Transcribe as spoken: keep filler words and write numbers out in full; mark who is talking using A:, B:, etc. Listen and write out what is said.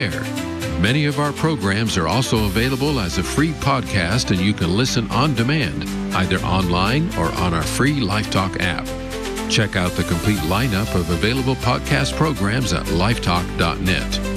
A: Many of our programs are also available as a free podcast, and you can listen on demand, either online or on our free LifeTalk app. Check out the complete lineup of available podcast programs at lifetalk dot net.